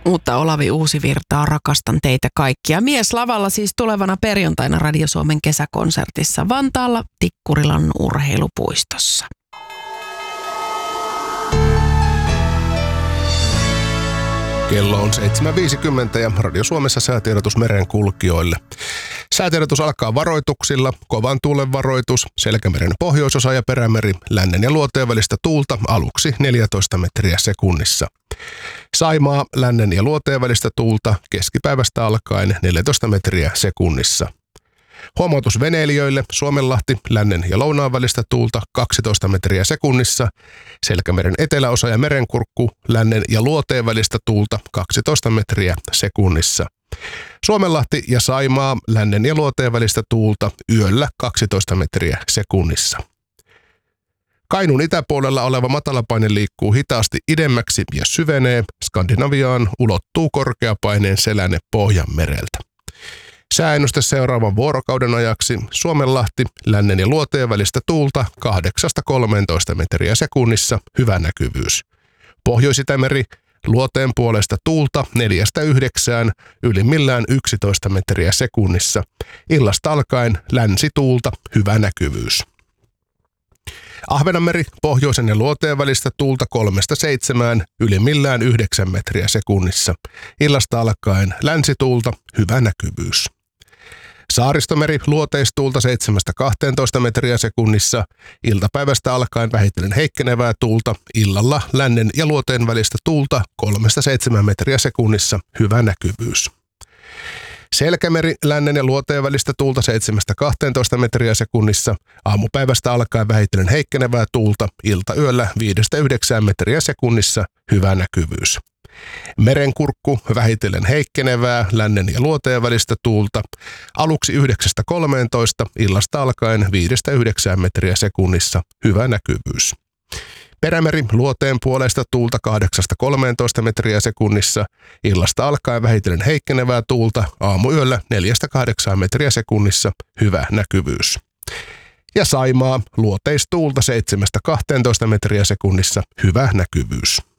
Uutta Olavi Uusivirtaa, rakastan teitä kaikkia. Mies lavalla siis tulevana perjantaina Radio Suomen kesäkonsertissa Vantaalla Tikkurilan urheilupuistossa. Kello on 7.50 ja Radio Suomessa säätiedotus merenkulkijoille. Säätiedotus alkaa varoituksilla, kovan tuulen varoitus, Selkämeren pohjoisosa ja Perämeri, lännen ja luoteen välistä tuulta aluksi 14 metriä sekunnissa. Saimaa, lännen ja luoteen välistä tuulta keskipäivästä alkaen 14 metriä sekunnissa. Huomautus veneilijöille, Suomenlahti, lännen ja lounaan välistä tuulta 12 metriä sekunnissa, Selkämeren eteläosa ja Merenkurkku, lännen ja luoteen välistä tuulta 12 metriä sekunnissa. Suomenlahti ja Saimaa, lännen ja luoteen välistä tuulta yöllä 12 metriä sekunnissa. Kainuun itäpuolella oleva matalapaine liikkuu hitaasti idemmäksi ja syvenee, Skandinaviaan ulottuu korkeapaineen selänne Pohjanmereltä. Sääennuste seuraavan vuorokauden ajaksi, Suomenlahti, lännen ja luoteen välistä tuulta 8-13 metriä sekunnissa, hyvä näkyvyys. Pohjois-Itämeri, luoteen puolesta tuulta 4-9, ylimmillään 11 metriä sekunnissa. Illasta alkaen länsituulta, hyvä näkyvyys. Ahvenanmeri, pohjoisen ja luoteen välistä tuulta 3-7, ylimmillään 9 metriä sekunnissa. Illasta alkaen länsituulta, hyvä näkyvyys. Saaristomeri, luoteistuulta 7-12 metriä sekunnissa. Iltapäivästä alkaen vähitellen heikkenevää tuulta. Illalla lännen ja luoteen välistä tuulta 3-7 metriä sekunnissa, hyvä näkyvyys. Selkämeri, lännen ja luoteen välistä tuulta 7-12 metriä sekunnissa. Aamupäivästä alkaen vähitellen heikkenevää tuulta. Iltayöllä 5-9 metriä sekunnissa, hyvä näkyvyys. Merenkurkku, vähitellen heikkenevää, lännen ja luoteen välistä tuulta. Aluksi 9-13, illasta alkaen 5-9 metriä sekunnissa, hyvä näkyvyys. Perämeri, luoteen puolesta tuulta 8-13 metriä sekunnissa. Illasta alkaen vähitellen heikkenevää tuulta. Aamuyöllä 4-8 metriä sekunnissa. Hyvä näkyvyys. Ja Saimaa, luoteistuulta 7-12 metriä sekunnissa. Hyvä näkyvyys.